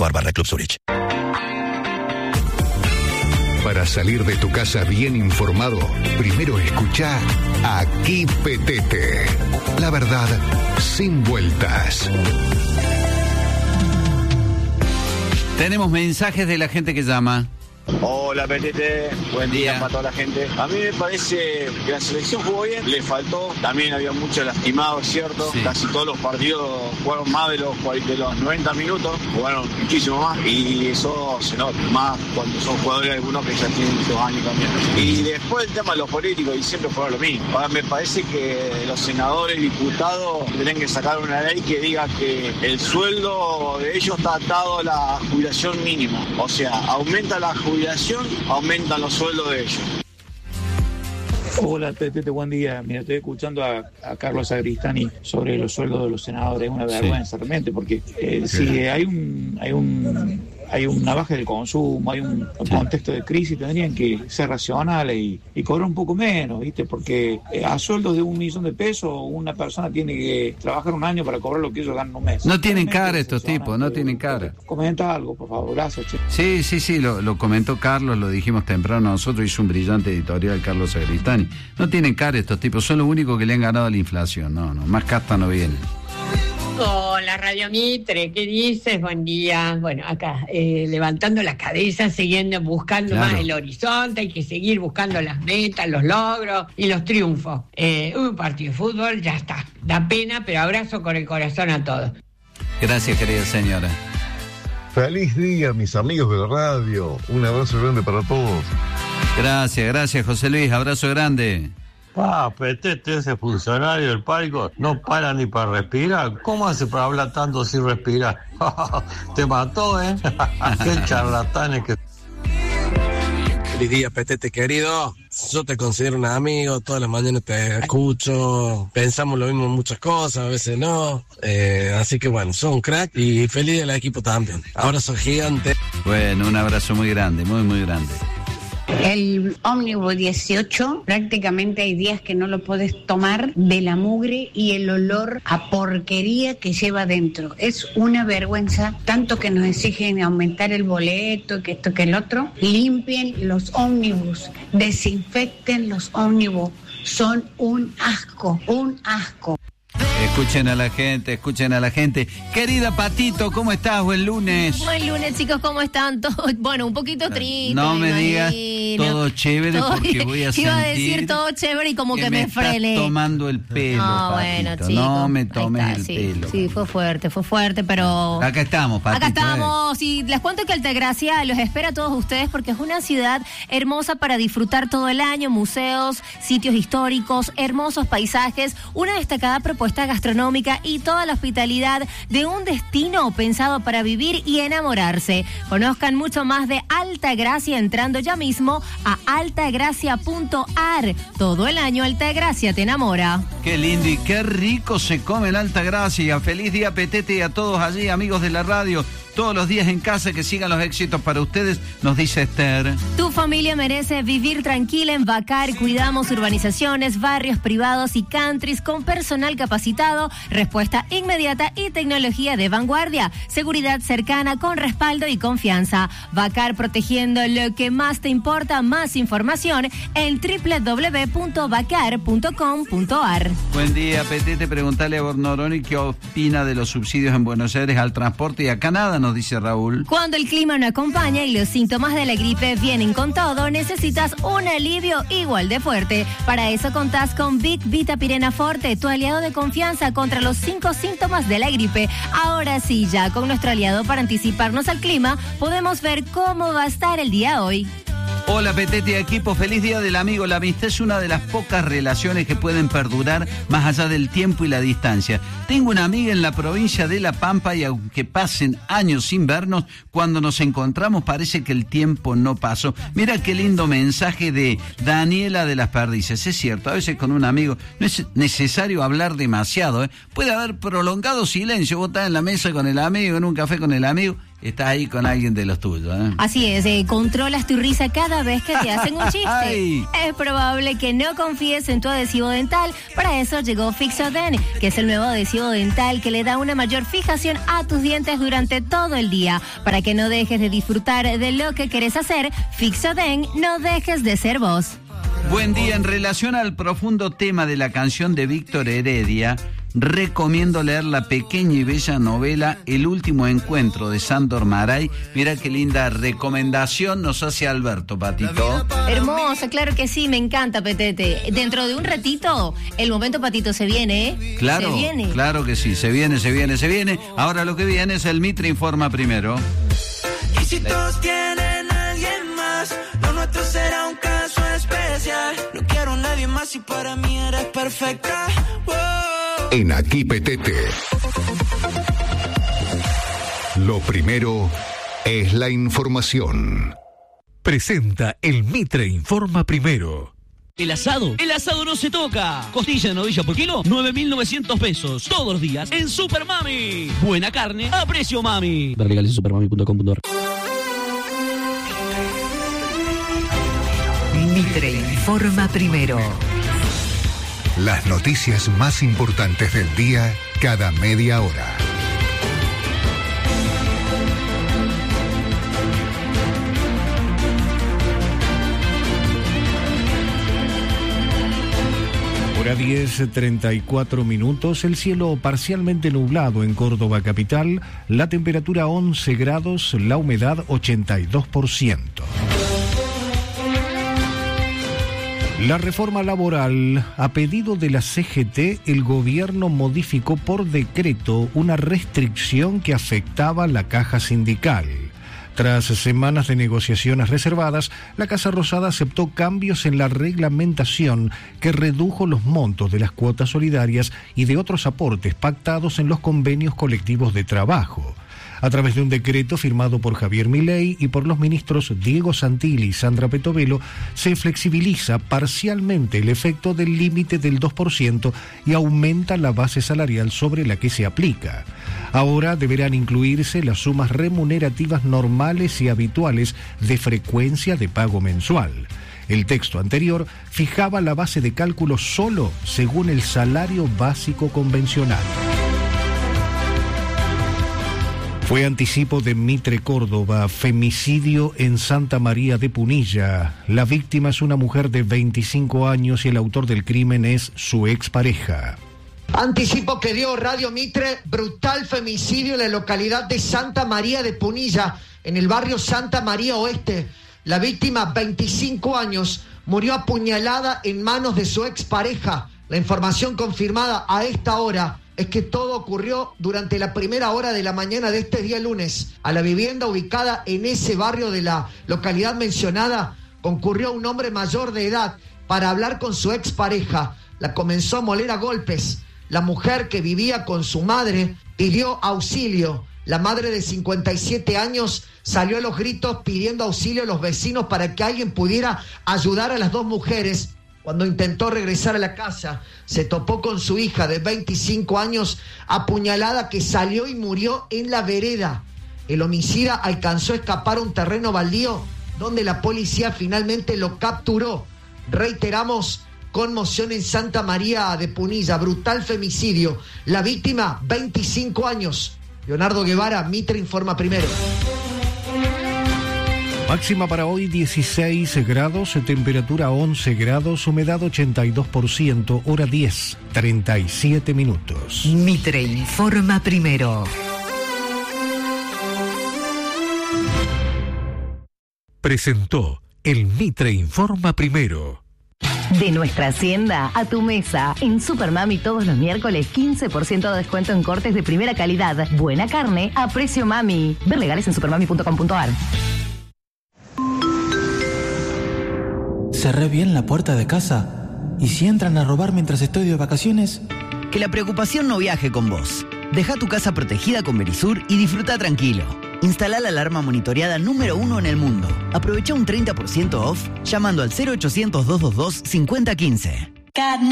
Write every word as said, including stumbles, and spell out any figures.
punto a r barra Club Zurich. Para salir de tu casa bien informado, primero escucha Aquí Petete. La verdad sin vueltas. Tenemos mensajes de la gente que llama. Hola Petete, buen día para toda la gente. A mí me parece que la selección jugó bien, le faltó, también había muchos lastimados, ¿cierto? Sí. Casi todos los partidos jugaron más de los, de los noventa minutos, jugaron muchísimo más y eso se nota más cuando son jugadores algunos que ya tienen muchos años también. Y después el tema de los políticos, y siempre fueron lo mismo. Ahora me parece que los senadores y diputados tienen que sacar una ley que diga que el sueldo de ellos está atado a la jubilación mínima, o sea, aumenta la jubilación jubilación, aumentan los sueldos de ellos. Hola, Tete, buen día. Mira, estoy escuchando a, a Carlos Agristani sobre los sueldos de los senadores. Es una vergüenza, sí, realmente, porque eh, si hay un hay un hay una baja del consumo, hay un, un sí. contexto de crisis, tendrían que ser racionales y, y cobrar un poco menos, ¿viste? Porque eh, a sueldos de un millón de pesos una persona tiene que trabajar un año para cobrar lo que ellos ganan un mes. No tienen cara estos tipos, no tienen cara. Comenta algo, por favor, gracias, che. Sí, sí, sí, lo, lo comentó Carlos, lo dijimos temprano nosotros, hizo un brillante editorial Carlos Agristani. No tienen cara estos tipos, son los únicos que le han ganado a la inflación, no, no, más casta no viene. Hola Radio Mitre, ¿qué dices? Buen día. Bueno, acá eh, levantando la cabeza, siguiendo buscando claro. más el horizonte, hay que seguir buscando las metas, los logros y los triunfos. Eh, un partido de fútbol, ya está, da pena, pero abrazo con el corazón a todos. Gracias, querida señora. Feliz día, mis amigos de la radio. Un abrazo grande para todos. Gracias, gracias, José Luis, abrazo grande. Ah, Petete, ese funcionario del palco no para ni para respirar. ¿Cómo hace para hablar tanto sin respirar? Te mató, ¿eh? Qué charlatanes que... Feliz día, Petete, querido. Yo te considero un amigo, todas las mañanas te escucho, pensamos lo mismo en muchas cosas, a veces no. Eh, así que bueno, sos un crack y feliz del equipo también. Ahora sos gigante. Bueno, un abrazo muy grande, muy, muy grande. El ómnibus dieciocho, prácticamente hay días que no lo puedes tomar de la mugre y el olor a porquería que lleva dentro. Es una vergüenza, tanto que nos exigen aumentar el boleto, que esto, que el otro. Limpien los ómnibus, desinfecten los ómnibus. Son un asco, un asco. Escuchen a la gente, escuchen a la gente. Querida Patito, ¿cómo estás? Buen lunes. Buen lunes, chicos, ¿cómo están? Todo, bueno, un poquito triste. No me, me digas todo chévere todo porque bien. voy a Iba sentir... a decir todo chévere y como que, que me, me frené. estás tomando el pelo, No, Patito. bueno, chicos. No me tomes está, el sí, pelo. Sí, fue fuerte, fue fuerte, pero... Acá estamos, Patito. Acá estamos, eh. y les cuento que Altagracia los espera a todos ustedes porque es una ciudad hermosa para disfrutar todo el año, museos, sitios históricos, hermosos paisajes, una destacada propuesta gastronómica y toda la hospitalidad de un destino pensado para vivir y enamorarse. Conozcan mucho más de Altagracia entrando ya mismo a altagracia punto a r. Todo el año Altagracia te enamora. Qué lindo y qué rico se come en Altagracia. Feliz día, Petete, y a todos allí, amigos de la radio. Todos los días en casa, que sigan los éxitos para ustedes, nos dice Esther. Tu familia merece vivir tranquila en Bacar. Cuidamos urbanizaciones, barrios privados y countries con personal capacitado, respuesta inmediata y tecnología de vanguardia. Seguridad cercana con respaldo y confianza. Bacar, protegiendo lo que más te importa. Más información en doble u doble u doble u punto bacar punto com punto a r. Buen día, Petete. Preguntale a Bornoroni qué opina de los subsidios en Buenos Aires al transporte y acá nada, nos dice Raúl. Cuando el clima no acompaña y los síntomas de la gripe vienen con todo, necesitas un alivio igual de fuerte. Para eso contás con Big Vita Pirena Forte, tu aliado de confianza contra los cinco síntomas de la gripe. Ahora sí, ya con nuestro aliado para anticiparnos al clima, podemos ver cómo va a estar el día hoy. Hola, Petete, equipo, feliz día del amigo. La amistad es una de las pocas relaciones que pueden perdurar más allá del tiempo y la distancia. Tengo una amiga en la provincia de La Pampa y aunque pasen años sin vernos, cuando nos encontramos parece que el tiempo no pasó. Mira qué lindo mensaje de Daniela de las Perdices. Es cierto, a veces con un amigo no es necesario hablar demasiado, ¿eh? Puede haber prolongado silencio. Vos estás en la mesa con el amigo, en un café con el amigo, estás ahí con alguien de los tuyos, ¿eh? Así es, eh, controlas tu risa cada vez que te hacen un chiste. Ay. Es probable que no confíes en tu adhesivo dental. Para eso llegó Fixoden, que es el nuevo adhesivo dental que le da una mayor fijación a tus dientes durante todo el día. Para que no dejes de disfrutar de lo que querés hacer, Fixoden, no dejes de ser vos. Buen día. En relación al profundo tema de la canción de Víctor Heredia, recomiendo leer la pequeña y bella novela El último encuentro de Sándor Márai. Mira qué linda recomendación nos hace Alberto, Patito. Hermosa, claro que sí, me encanta, Petete. Dentro de un ratito, el momento Patito se viene, ¿eh? Claro, se viene. Claro que sí, se viene, se viene, se viene. Ahora lo que viene es el Mitre Informa primero. Y si todos tienen a alguien más, lo nuestro será un caso especial. No quiero a nadie más y para mí eres perfecta. Wow. En Aquí Petete, lo primero es la información. Presenta el Mitre Informa primero. El asado, el asado no se toca. Costilla de novilla por kilo, nueve mil novecientos pesos. Todos los días en Super Mami. Buena carne a precio mami. Ver legales en supermami punto com punto a r. Mitre Informa primero. Las noticias más importantes del día cada media hora. Hora diez, treinta y cuatro minutos, el cielo parcialmente nublado en Córdoba capital, la temperatura once grados, la humedad ochenta y dos por ciento. La reforma laboral, a pedido de la C G T, el gobierno modificó por decreto una restricción que afectaba la caja sindical. Tras semanas de negociaciones reservadas, la Casa Rosada aceptó cambios en la reglamentación que redujo los montos de las cuotas solidarias y de otros aportes pactados en los convenios colectivos de trabajo. A través de un decreto firmado por Javier Milei y por los ministros Diego Santilli y Sandra Petovelo, se flexibiliza parcialmente el efecto del límite del dos por ciento y aumenta la base salarial sobre la que se aplica. Ahora deberán incluirse las sumas remunerativas normales y habituales de frecuencia de pago mensual. El texto anterior fijaba la base de cálculo solo según el salario básico convencional. Fue anticipo de Mitre Córdoba, femicidio en Santa María de Punilla. La víctima es una mujer de veinticinco años y el autor del crimen es su expareja. Anticipo que dio Radio Mitre, brutal femicidio en la localidad de Santa María de Punilla, en el barrio Santa María Oeste. La víctima, veinticinco años, murió apuñalada en manos de su expareja. La información confirmada a esta hora es que todo ocurrió durante la primera hora de la mañana de este día lunes. A la vivienda ubicada en ese barrio de la localidad mencionada, concurrió un hombre mayor de edad para hablar con su expareja. La comenzó a moler a golpes. La mujer, que vivía con su madre, pidió auxilio. La madre de cincuenta y siete años salió a los gritos pidiendo auxilio a los vecinos para que alguien pudiera ayudar a las dos mujeres. Cuando intentó regresar a la casa, se topó con su hija de veinticinco años apuñalada, que salió y murió en la vereda. El homicida alcanzó a escapar a un terreno baldío donde la policía finalmente lo capturó. Reiteramos, conmoción en Santa María de Punilla, brutal femicidio. La víctima, veinticinco años. Leonardo Guevara, Mitre Informa primero. Máxima para hoy dieciséis grados, temperatura once grados, humedad ochenta y dos por ciento, hora diez, treinta y siete minutos. Mitre Informa primero. Presentó el Mitre Informa primero. De nuestra hacienda a tu mesa. En Supermami todos los miércoles quince por ciento de descuento en cortes de primera calidad. Buena carne a precio mami. Ver legales en supermami punto com punto a r. Cerré bien la puerta de casa. ¿Y si entran a robar mientras estoy de vacaciones? Que la preocupación no viaje con vos. Deja tu casa protegida con Verisur y disfruta tranquilo. Instala la alarma monitoreada número uno en el mundo. Aprovecha un treinta por ciento off llamando al cero ochocientos, doscientos veintidós, cincuenta quince.